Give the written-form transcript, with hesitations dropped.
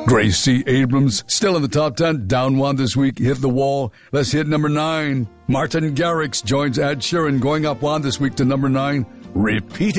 Grace C. Abrams, still in the top 10, down one this week, hit the wall. Let's hit number 9. Martin Garrix joins Ed Sheeran, going up one this week to number 9. Repeat